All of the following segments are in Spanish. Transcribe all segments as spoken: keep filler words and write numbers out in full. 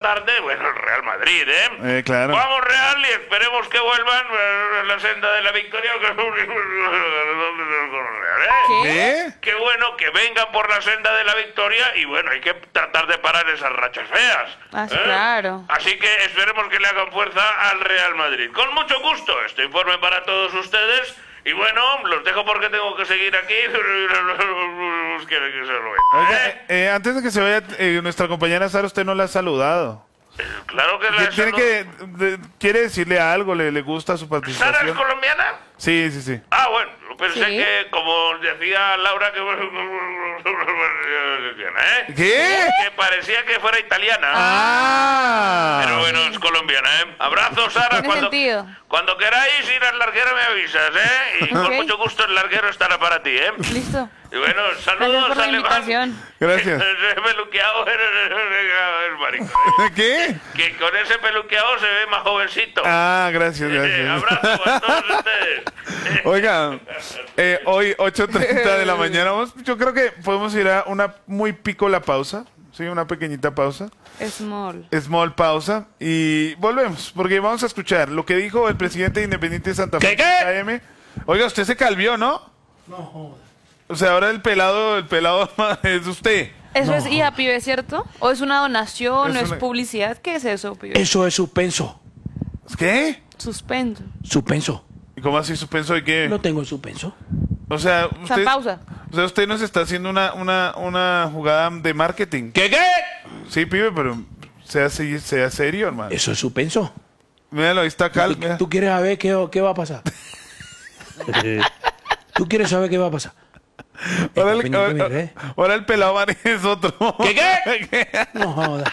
tarde, bueno, el Real Madrid, ¿eh? Eh, claro. Vamos, Real, y esperemos que vuelvan a la senda de la victoria. ¿Qué? Qué bueno que vengan por la senda de la victoria y bueno, hay que tratar de parar esas rachas feas. Ah, sí, ¿eh? claro. Así que esperemos que le hagan fuerza al Real Madrid. Con mucho gusto, este informe para todos ustedes. Y bueno, los dejo porque tengo que seguir aquí. ¿Quieren que se lo vea? Oiga, ¿Eh? eh, antes de que se vaya, eh, nuestra compañera Sara, usted no la ha saludado. Claro que la he Tiene salud- que, de- ¿Quiere decirle algo? ¿Le, le gusta su ¿Sara es participación? colombiana? Sí, sí, sí. Ah, bueno, pensé Sí. que, como decía Laura, que... ¿eh? ¿Qué? Que parecía que fuera italiana. Ah. Pero bueno, es colombiana, ¿eh? Abrazos, Sara. Tiene Cuando, sentido. cuando queráis ir al larguero me avisas, ¿eh? Y con Ok. mucho gusto el larguero estará para ti, ¿eh? Listo. Y bueno, Gracias saludos por la a Alemán. invitación. Gracias. Ese peluqueado es maricón. ¿Qué? Que con ese peluqueado se ve más jovencito. Ah, gracias, Eh, gracias. abrazo a todos ustedes. Oiga, eh, hoy ocho treinta de la mañana, vamos, yo creo que podemos ir a una muy pico la pausa, sí, una pequeñita pausa, Small. small pausa, y volvemos, porque vamos a escuchar lo que dijo el presidente de Independiente de Santa Fe. ¿Qué, qué? A M. Oiga, usted se calvió, ¿no? No jodas. O sea, ahora el pelado, el pelado es usted. ¿Eso es I A, pibe, cierto? ¿O es una donación? Es ¿O es una- publicidad? ¿Qué es eso, pibe? Eso es suspenso. ¿Qué? Suspenso. Suspenso. ¿Y cómo así suspenso de qué? Lo tengo en suspenso. O sea, O sea, usted, pausa. o sea, usted nos está haciendo una, una, una jugada de marketing. ¿Qué, qué? Sí, pibe, pero sea, se- sea serio, hermano. Eso es suspenso. Míralo, ahí está Cal. ¿Tú, mira. tú quieres saber qué, qué va a pasar? ¿Tú quieres saber qué va a pasar? Ahora el, pendiente, ahora- mira, ¿eh? ahora el pelado man es otro. ¿Qué, qué? No jodas.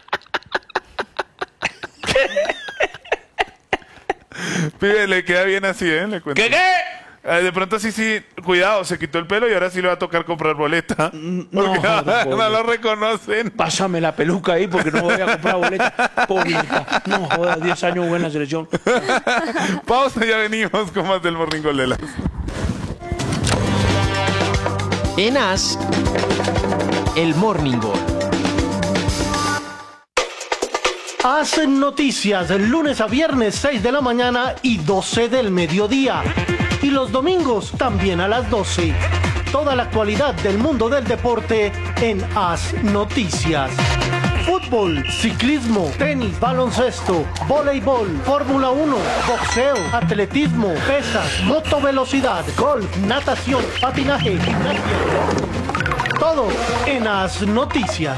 Pibe, le queda bien así, ¿eh? Le cuento. ¿Qué, qué? Ah, de pronto sí, sí, cuidado, se quitó el pelo y ahora sí le va a tocar comprar boleta. no Porque jodas, no, pobre. lo reconocen. Pásame la peluca ahí porque no voy a comprar boleta. Pobrecita. No jodas, diez años buena selección. Pausa, ya venimos con más del Morning Call de las. En As, el Morning Call. Hacen noticias de lunes a viernes seis de la mañana y doce del mediodía. Y los domingos también a las doce. Toda la actualidad del mundo del deporte en Haz Noticias. Fútbol, ciclismo, tenis, baloncesto, voleibol, Fórmula uno, boxeo, atletismo, pesas, motovelocidad, golf, natación, patinaje, gimnasia. Todo en Haz Noticias.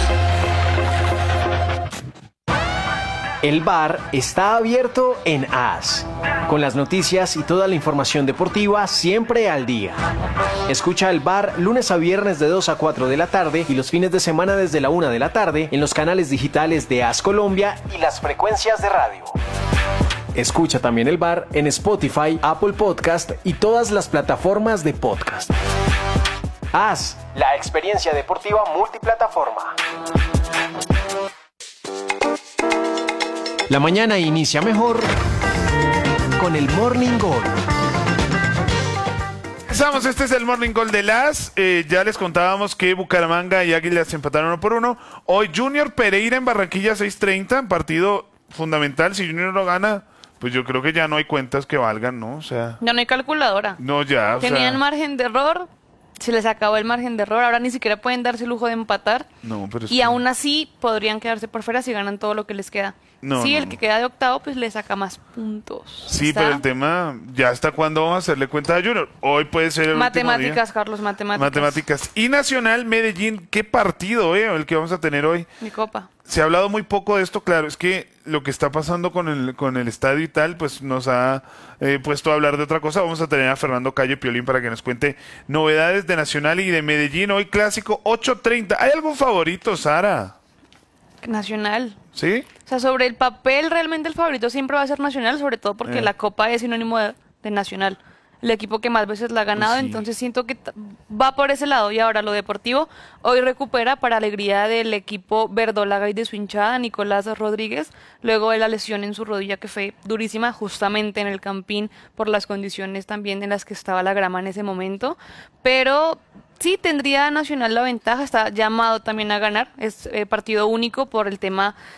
El bar está abierto en As, con las noticias y toda la información deportiva siempre al día. Escucha el bar lunes a viernes de dos a cuatro de la tarde y los fines de semana desde la una de la tarde en los canales digitales de As Colombia y las frecuencias de radio. Escucha también el bar en Spotify, Apple Podcast y todas las plataformas de podcast. As, la experiencia deportiva multiplataforma. La mañana inicia mejor con el Morning Call. Empezamos, este es el Morning Call de las. Eh, ya les contábamos que Bucaramanga y Águilas empataron uno por uno. Hoy Junior Pereira en Barranquilla seis treinta, partido fundamental. Si Junior no gana, pues yo creo que ya no hay cuentas que valgan, ¿no? O sea, Ya no hay calculadora. no ya. O Tenían sea, margen de error, se les acabó el margen de error, ahora ni siquiera pueden darse el lujo de empatar. no, pero es Y que- aún así podrían quedarse por fuera si ganan todo lo que les queda. No, sí, no, el no. que queda de octavo pues le saca más puntos. Sí, ¿Está? pero el tema, ya hasta cuándo vamos a hacerle cuenta a Junior. Hoy puede ser el último día. Matemáticas, Carlos, matemáticas. Matemáticas. Y Nacional Medellín, qué partido, eh, el que vamos a tener hoy. Mi copa. Se ha hablado muy poco de esto, claro, es que lo que está pasando con el, con el estadio y tal, pues nos ha eh, puesto a hablar de otra cosa. Vamos a tener a Fernando Calle Piolín para que nos cuente novedades de Nacional y de Medellín. Hoy clásico ocho treinta. ¿Hay algún favorito, Sara? Nacional. ¿Sí? O sea, sobre el papel realmente el favorito siempre va a ser Nacional, sobre todo porque Eh. la copa es sinónimo de, de Nacional. El equipo que más veces la ha ganado, Pues sí. entonces siento que t- va por ese lado. Y ahora lo deportivo, hoy recupera para alegría del equipo verdolaga y de su hinchada, Nicolás Rodríguez, luego de la lesión en su rodilla que fue durísima, justamente en el Campín, por las condiciones también en las que estaba la grama en ese momento. Pero sí tendría Nacional la ventaja, está llamado también a ganar, es eh, partido único por el tema